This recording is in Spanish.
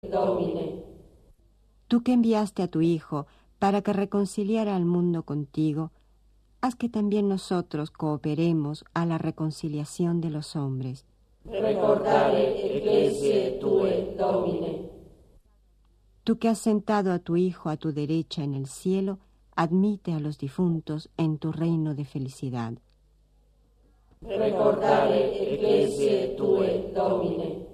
Domine. Tú que enviaste a tu Hijo para que reconciliara al mundo contigo, haz que también nosotros cooperemos a la reconciliación de los hombres. Recordare ecclesiae tue, Domine. Tú que has sentado a tu Hijo a tu derecha en el cielo, admite a los difuntos en tu reino de felicidad. Recordare ecclesiae tue, Domine.